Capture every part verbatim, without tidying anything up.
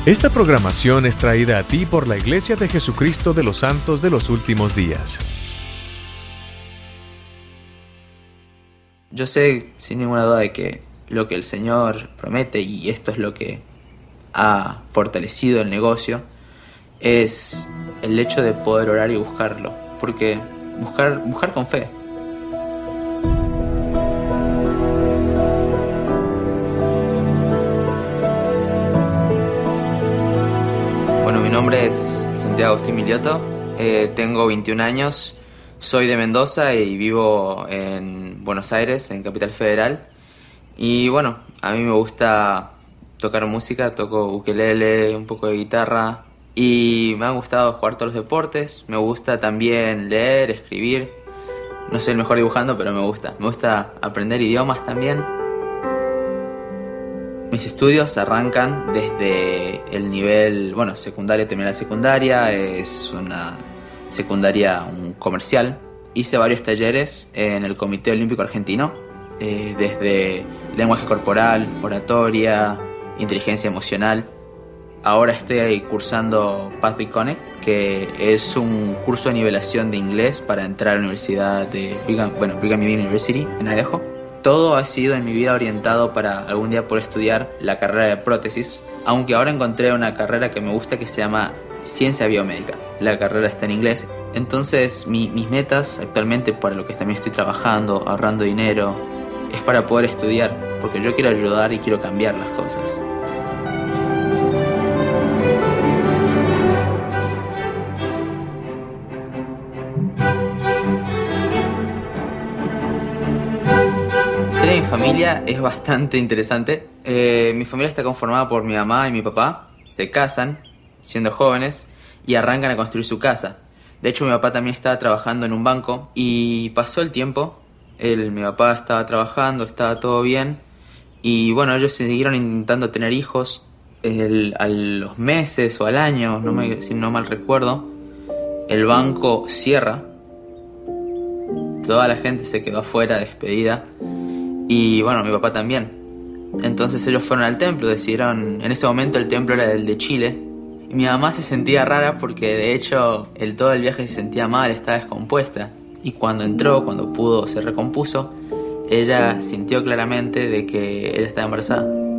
Esta programación es traída a ti por la Iglesia de Jesucristo de los Santos de los Últimos Días. Yo sé sin ninguna duda de que lo que el Señor promete, y esto es lo que ha fortalecido el negocio, es el hecho de poder orar y buscarlo, porque buscar, buscar con fe. Bueno, mi nombre es Santiago Agustín Milioto, eh, tengo veintiún años, soy de Mendoza y vivo en Buenos Aires, en Capital Federal. Y bueno, a mí me gusta tocar música, toco ukelele, un poco de guitarra, y me ha gustado jugar todos los deportes. Me gusta también leer, escribir. No soy el mejor dibujando, pero me gusta. Me gusta aprender idiomas también. Mis estudios arrancan desde el nivel, bueno, secundario, terminé la secundaria, es una secundaria un comercial. Hice varios talleres en el Comité Olímpico Argentino, eh, desde lenguaje corporal, oratoria, inteligencia emocional. Ahora estoy cursando Pathway Connect, que es un curso de nivelación de inglés para entrar a la universidad de Brigham, bueno, Brigham Young University en Idaho. Todo ha sido en mi vida orientado para algún día poder estudiar la carrera de prótesis, aunque ahora encontré una carrera que me gusta que se llama Ciencia Biomédica. La carrera está en inglés, entonces mi, mis metas actualmente, para lo que también estoy trabajando, ahorrando dinero, es para poder estudiar, porque yo quiero ayudar y quiero cambiar las cosas. Mi familia es bastante interesante. Eh, mi familia está conformada por mi mamá y mi papá. Se casan siendo jóvenes y arrancan a construir su casa. De hecho, mi papá también estaba trabajando en un banco y pasó el tiempo. Él, mi papá estaba trabajando, estaba todo bien. Y bueno, ellos siguieron intentando tener hijos. El, a los meses o al año, no me, si no mal recuerdo, el banco cierra. Toda la gente se quedó afuera, despedida. Y bueno, mi papá también. Entonces ellos fueron al templo, decidieron... En ese momento el templo era el de Chile. Y mi mamá se sentía rara porque de hecho el, todo el viaje se sentía mal, estaba descompuesta. Y cuando entró, cuando pudo, se recompuso, ella sintió claramente de que él estaba embarazada.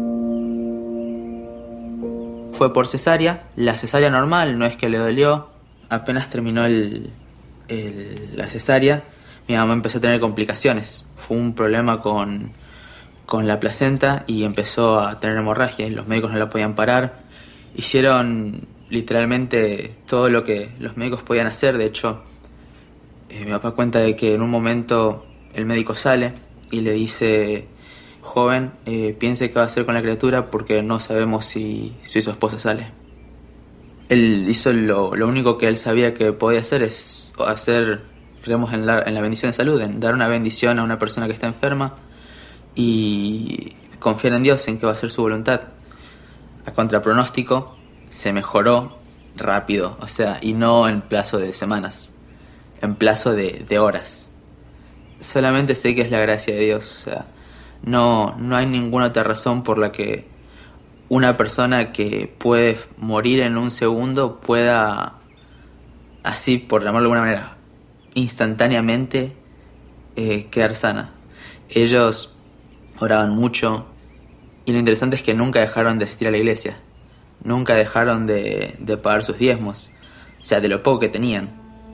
Fue por cesárea, la cesárea normal, no es que le dolió. Apenas terminó el, el, la cesárea, mi mamá empezó a tener complicaciones. Fue un problema con, con la placenta y empezó a tener hemorragia y los médicos no la podían parar. Hicieron literalmente todo lo que los médicos podían hacer. De hecho, eh, mi papá cuenta de que en un momento el médico sale y le dice: joven, eh, piense qué va a hacer con la criatura porque no sabemos si, si su esposa sale. Él hizo lo, lo único que él sabía que podía hacer, es hacer... Creemos en la, en la bendición de salud, en dar una bendición a una persona que está enferma y confiar en Dios, en que va a ser su voluntad. A contrapronóstico, se mejoró rápido, o sea, y no en plazo de semanas, en plazo de, de horas. Solamente sé que es la gracia de Dios, o sea, no, no hay ninguna otra razón por la que una persona que puede morir en un segundo pueda, así por llamarlo de alguna manera, instantáneamente eh, quedar sana. Ellos oraban mucho y lo interesante es que nunca dejaron de asistir a la iglesia, nunca dejaron de, de pagar sus diezmos, o sea, de lo poco que tenían.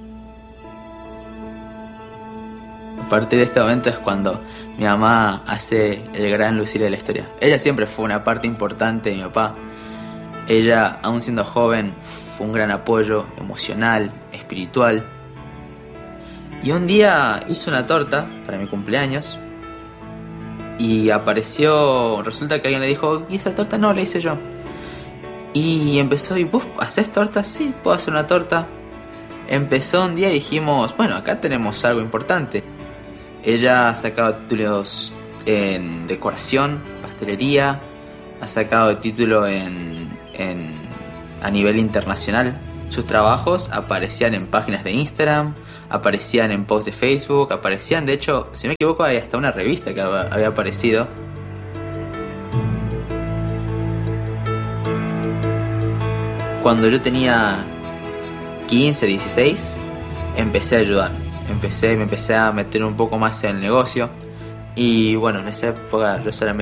A partir de este momento es cuando mi mamá hace el gran lucir de la historia. Ella siempre fue una parte importante de mi papá. Ella, aún siendo joven, fue un gran apoyo emocional, espiritual. Y un día hizo una torta para mi cumpleaños y apareció, resulta que alguien le dijo: ¿y esa torta? No, la hice yo. Y empezó: ¿y vos hacés tortas? Sí, puedo hacer una torta. Empezó un día y dijimos: bueno, acá tenemos algo importante. Ella ha sacado títulos en decoración, pastelería, ha sacado título en, en, a nivel internacional. Sus trabajos aparecían en páginas de Instagram, aparecían en posts de Facebook, aparecían, de hecho, si no me equivoco, hay hasta una revista que había aparecido. Cuando yo tenía quince, dieciséis, empecé a ayudar. Empecé, me empecé a meter un poco más en el negocio. Y bueno, en esa época yo solamente